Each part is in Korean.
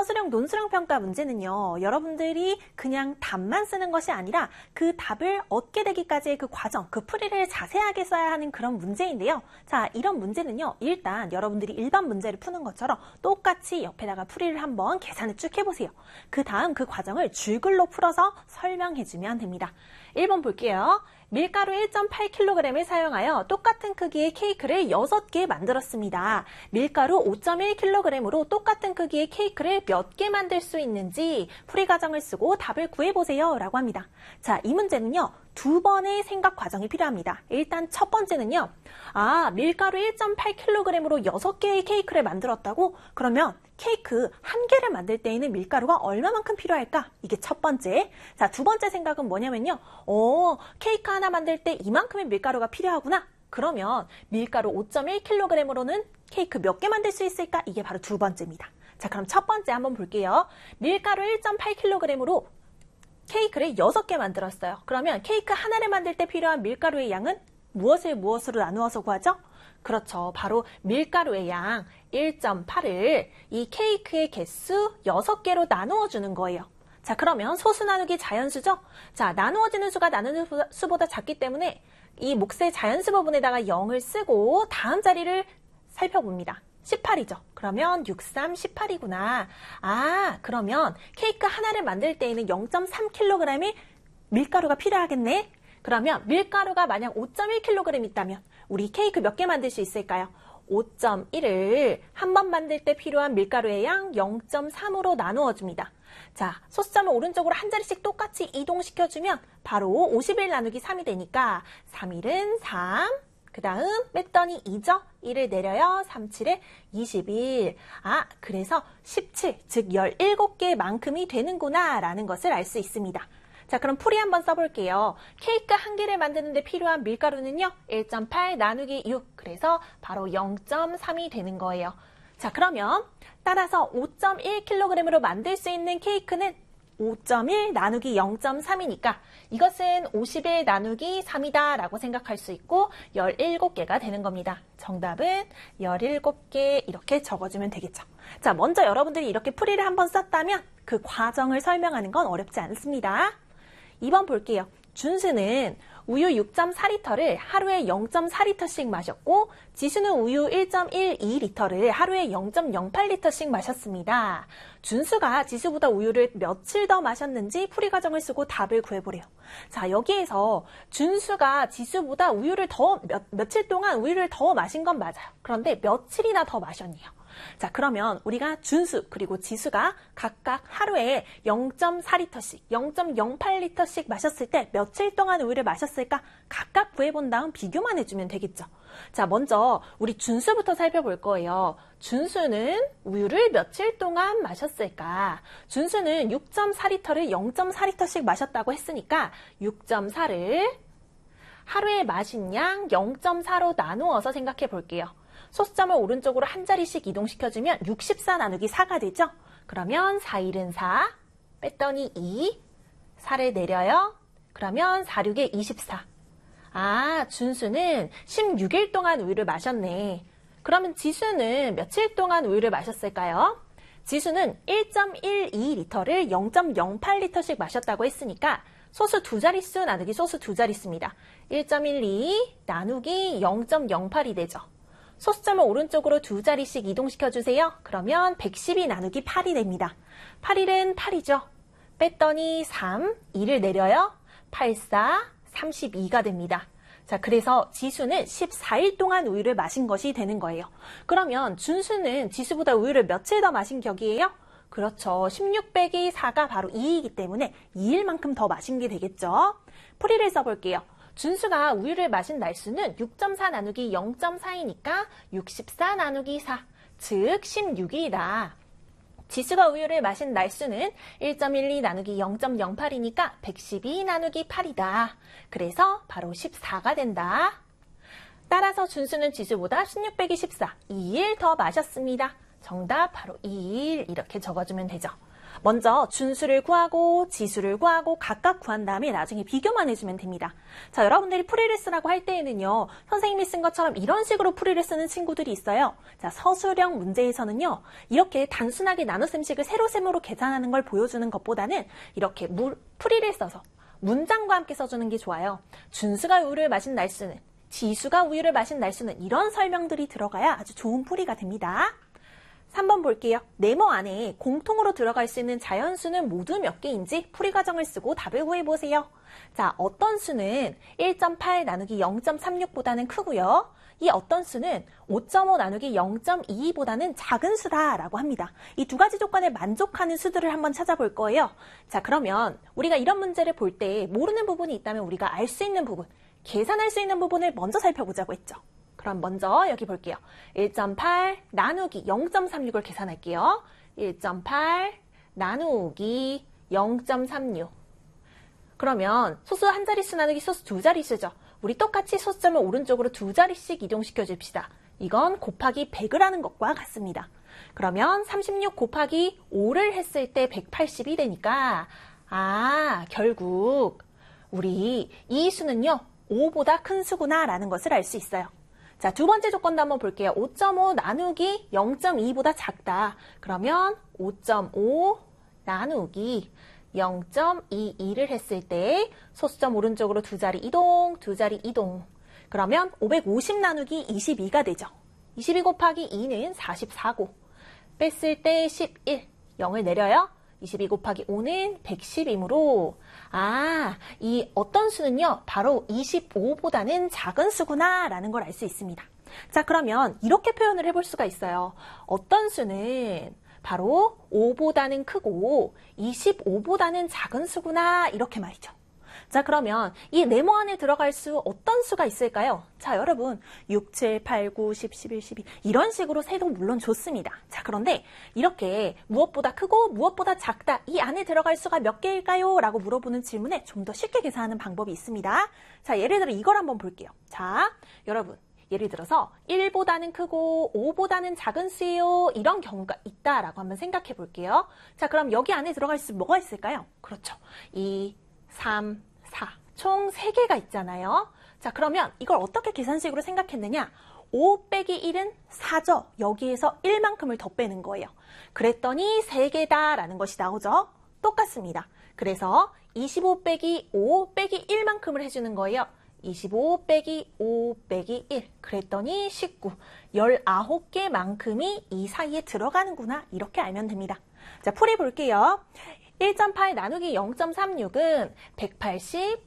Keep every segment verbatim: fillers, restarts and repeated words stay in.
서술형 논술형 평가 문제는요, 여러분들이 그냥 답만 쓰는 것이 아니라 그 답을 얻게 되기까지의 그 과정, 그 풀이를 자세하게 써야 하는 그런 문제인데요. 자, 이런 문제는요, 일단 여러분들이 일반 문제를 푸는 것처럼 똑같이 옆에다가 풀이를 한번 계산을 쭉 해보세요. 그 다음 그 과정을 줄글로 풀어서 설명해주면 됩니다. 일 번 볼게요. 밀가루 일 점 팔 킬로그램을 사용하여 똑같은 크기의 케이크를 여섯 개 만들었습니다. 밀가루 오 점 일 킬로그램으로 똑같은 크기의 케이크를 몇 개 만들 수 있는지 풀이 과정을 쓰고 답을 구해보세요 라고 합니다. 자, 이 문제는요, 두 번의 생각 과정이 필요합니다. 일단 첫 번째는요, 아, 밀가루 일 점 팔 킬로그램으로 여섯 개의 케이크를 만들었다고? 그러면 케이크 한 개를 만들 때에는 밀가루가 얼마만큼 필요할까? 이게 첫 번째. 자, 두 번째 생각은 뭐냐면요, 어, 케이크 하나 만들 때 이만큼의 밀가루가 필요하구나. 그러면 밀가루 오 점 일 킬로그램으로는 케이크 몇 개 만들 수 있을까? 이게 바로 두 번째입니다. 자, 그럼 첫 번째 한번 볼게요. 밀가루 일 점 팔 킬로그램으로 케이크를 여섯 개 만들었어요. 그러면 케이크 하나를 만들 때 필요한 밀가루의 양은 무엇을 무엇으로 나누어서 구하죠? 그렇죠. 바로 밀가루의 양 일 점 팔을 이 케이크의 개수 여섯 개로 나누어 주는 거예요. 자, 그러면 소수 나누기 자연수죠? 자, 나누어지는 수가 나누는 수보다 작기 때문에 이 몫의 자연수 부분에다가 영을 쓰고 다음 자리를 살펴봅니다. 십팔이죠. 그러면 육, 삼, 십팔이구나. 아, 그러면 케이크 하나를 만들 때에는 영 점 삼 킬로그램의 밀가루가 필요하겠네. 그러면 밀가루가 만약 오 점 일 킬로그램 있다면 우리 케이크 몇 개 만들 수 있을까요? 오 점 일을 한 번 만들 때 필요한 밀가루의 양 영 점 삼으로 나누어 줍니다. 자, 소수점을 오른쪽으로 한 자리씩 똑같이 이동시켜주면 바로 오십일 나누기 삼이 되니까 삼 일은 삼, 그 다음 뺐더니 이죠? 일을 내려요. 삼, 칠에 이십일. 아, 그래서 십칠, 즉 열일곱 개만큼이 되는구나 라는 것을 알 수 있습니다. 자, 그럼 풀이 한번 써볼게요. 케이크 한 개를 만드는데 필요한 밀가루는요, 일 점 팔 나누기 육. 그래서 바로 영 점 삼이 되는 거예요. 자, 그러면 따라서 오 점 일 킬로그램으로 만들 수 있는 케이크는 오 점 일 나누기 영 점 삼이니까 이것은 오십일 나누기 삼이다 라고 생각할 수 있고 열일곱 개가 되는 겁니다. 정답은 열일곱 개 이렇게 적어주면 되겠죠. 자, 먼저 여러분들이 이렇게 풀이를 한번 썼다면 그 과정을 설명하는 건 어렵지 않습니다. 이 번 볼게요. 준수는 우유 육 점 사 리터를 하루에 영 점 사 리터씩 마셨고 지수는 우유 일 점 일이 리터를 하루에 영 점 영팔 리터씩 마셨습니다. 준수가 지수보다 우유를 며칠 더 마셨는지 풀이 과정을 쓰고 답을 구해보래요. 자, 여기에서 준수가 지수보다 우유를 더 몇, 며칠 동안 우유를 더 마신 건 맞아요. 그런데 며칠이나 더 마셨네요. 자, 그러면 우리가 준수 그리고 지수가 각각 하루에 영 점 사 리터씩, 영 점 영팔 리터씩 마셨을 때 며칠 동안 우유를 마셨을까? 각각 구해본 다음 비교만 해주면 되겠죠. 자, 먼저 우리 준수부터 살펴볼 거예요. 준수는 우유를 며칠 동안 마셨을까? 준수는 육 점 사 리터를 영 점 사 리터씩 마셨다고 했으니까 육 점 사를 하루에 마신 양 영 점 사로 나누어서 생각해 볼게요. 소수점을 오른쪽으로 한 자리씩 이동시켜주면 육십사 나누기 사가 되죠? 그러면 사 일은 사, 뺐더니 이, 사를 내려요. 그러면 사, 육에 이십사. 아, 준수는 십육 일 동안 우유를 마셨네. 그러면 지수는 며칠 동안 우유를 마셨을까요? 지수는 일 점 일이 리터를 영 점 영팔 리터씩 마셨다고 했으니까 소수 두 자릿수 나누기 소수 두 자릿수입니다. 일 점 일이 나누기 영 점 영팔이 되죠. 소수점을 오른쪽으로 두 자리씩 이동시켜주세요. 그러면 백십이 나누기 팔이 됩니다. 팔 일은 팔이죠. 뺐더니 삼, 이를 내려요. 팔, 사, 삼십이가 됩니다. 자, 그래서 지수는 십사 일 동안 우유를 마신 것이 되는 거예요. 그러면 준수는 지수보다 우유를 며칠 더 마신 격이에요? 그렇죠. 십육 빼기 사가 바로 이이기 때문에 이 일만큼 더 마신 게 되겠죠. 풀이를 써볼게요. 준수가 우유를 마신 날수는 육 점 사 나누기 영 점 사이니까 육십사 나누기 사, 즉 십육 일이다. 지수가 우유를 마신 날수는 일 점 일이 나누기 영 점 영팔이니까 백십이 나누기 팔이다. 그래서 바로 십사가 된다. 따라서 준수는 지수보다 십육 빼기 십사, 이 일 더 마셨습니다. 정답 바로 이 일 이렇게 적어주면 되죠. 먼저 준수를 구하고 지수를 구하고 각각 구한 다음에 나중에 비교만 해주면 됩니다. 자, 여러분들이 풀이를 쓰라고 할 때에는요. 선생님이 쓴 것처럼 이런 식으로 풀이를 쓰는 친구들이 있어요. 자, 서술형 문제에서는요. 이렇게 단순하게 나눗셈식을 세로셈으로 계산하는 걸 보여주는 것보다는 이렇게 물, 풀이를 써서 문장과 함께 써주는 게 좋아요. 준수가 우유를 마신 날수는, 지수가 우유를 마신 날수는 이런 설명들이 들어가야 아주 좋은 풀이가 됩니다. 삼 번 볼게요. 네모 안에 공통으로 들어갈 수 있는 자연수는 모두 몇 개인지 풀이 과정을 쓰고 답을 구해보세요. 자, 어떤 수는 일 점 팔 나누기 영 점 삼육보다는 크고요. 이 어떤 수는 오 점 오 나누기 영 점 이이보다는 작은 수다라고 합니다. 이 두 가지 조건에 만족하는 수들을 한번 찾아볼 거예요. 자, 그러면 우리가 이런 문제를 볼 때 모르는 부분이 있다면 우리가 알 수 있는 부분, 계산할 수 있는 부분을 먼저 살펴보자고 했죠. 그럼 먼저 여기 볼게요. 일 점 팔 나누기 영 점 삼육을 계산할게요. 일 점 팔 나누기 영 점 삼육. 그러면 소수 한 자릿수 나누기 소수 두 자릿수죠. 우리 똑같이 소수점을 오른쪽으로 두 자릿씩 이동시켜 줍시다. 이건 곱하기 백을 하는 것과 같습니다. 그러면 삼십육 곱하기 오를 했을 때 백팔십이 되니까 아, 결국 우리 이 수는요. 오보다 큰 수구나 라는 것을 알 수 있어요. 자, 두 번째 조건도 한번 볼게요. 오 점 오 나누기 영 점 이보다 작다. 그러면 오 점 오 나누기 영 점 이이를 했을 때 소수점 오른쪽으로 두 자리 이동, 두 자리 이동. 그러면 오백오십 나누기 이십이가 되죠. 이십이 곱하기 이는 사십사고. 뺐을 때 십일, 영을 내려요. 이십이 곱하기 오는 백십이므로 아, 이 어떤 수는요. 바로 이십오보다는 작은 수구나 라는 걸 알 수 있습니다. 자, 그러면 이렇게 표현을 해볼 수가 있어요. 어떤 수는 바로 오보다는 크고 이십오보다는 작은 수구나 이렇게 말이죠. 자, 그러면 이 네모 안에 들어갈 수 어떤 수가 있을까요? 자, 여러분 육, 칠, 팔, 구, 십, 십일, 십이 이런 식으로 세도 물론 좋습니다. 자, 그런데 이렇게 무엇보다 크고 무엇보다 작다 이 안에 들어갈 수가 몇 개일까요? 라고 물어보는 질문에 좀 더 쉽게 계산하는 방법이 있습니다. 자, 예를 들어 이걸 한번 볼게요. 자, 여러분 예를 들어서 일보다는 크고 오보다는 작은 수예요. 이런 경우가 있다라고 한번 생각해 볼게요. 자, 그럼 여기 안에 들어갈 수 뭐가 있을까요? 그렇죠. 이, 삼, 사. 총 세 개가 있잖아요. 자, 그러면 이걸 어떻게 계산식으로 생각했느냐? 오 빼기 일은 사죠. 여기에서 일만큼을 더 빼는 거예요. 그랬더니 세 개다라는 것이 나오죠. 똑같습니다. 그래서 이십오 빼기 오 빼기 일만큼을 해주는 거예요. 이십오 빼기 오 빼기 일. 그랬더니 십구. 열아홉 개만큼이 이 사이에 들어가는구나. 이렇게 알면 됩니다. 자, 풀이 볼게요. 일 점 팔 나누기 영 점 삼육은 백팔십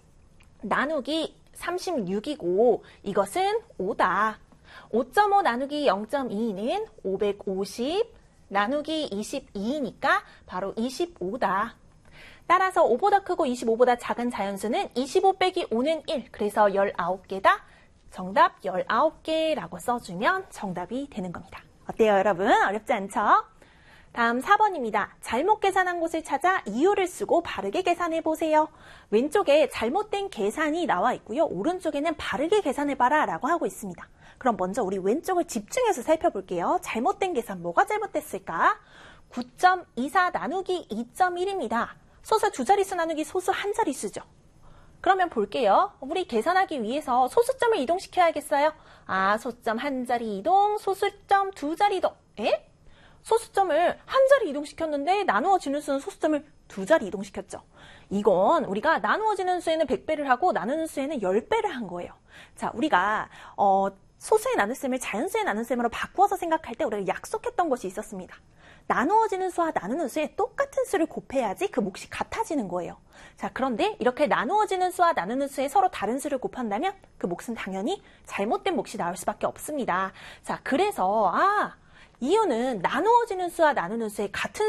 나누기 삼십육이고 이것은 오다. 오 점 오 나누기 영 점 이는 오백오십 나누기 이십이니까 바로 이십오다. 따라서 오보다 크고 이십오보다 작은 자연수는 이십오 빼기 오는 일. 그래서 열아홉 개다. 정답 열아홉 개라고 써주면 정답이 되는 겁니다. 어때요, 여러분? 어렵지 않죠? 다음 사 번입니다. 잘못 계산한 곳을 찾아 이유를 쓰고 바르게 계산해 보세요. 왼쪽에 잘못된 계산이 나와 있고요. 오른쪽에는 바르게 계산해봐라 라고 하고 있습니다. 그럼 먼저 우리 왼쪽을 집중해서 살펴볼게요. 잘못된 계산 뭐가 잘못됐을까? 구 점 이사 나누기 이 점 일입니다. 소수 두 자릿수 나누기 소수 한 자릿수죠. 그러면 볼게요. 우리 계산하기 위해서 소수점을 이동시켜야겠어요. 아, 소수점 한 자리 이동, 소수점 두 자리 이동. 에? 소수점을 한 자리 이동시켰는데 나누어지는 수는 소수점을 두 자리 이동시켰죠. 이건 우리가 나누어지는 수에는 백 배를 하고 나누는 수에는 십 배를 한 거예요. 자, 우리가 어, 소수의 나눗셈을 자연수의 나눗셈으로 바꾸어서 생각할 때 우리가 약속했던 것이 있었습니다. 나누어지는 수와 나누는 수에 똑같은 수를 곱해야지 그 몫이 같아지는 거예요. 자, 그런데 이렇게 나누어지는 수와 나누는 수에 서로 다른 수를 곱한다면 그 몫은 당연히 잘못된 몫이 나올 수밖에 없습니다. 자, 그래서 아, 이유는 나누어지는 수와 나누는 수에 같은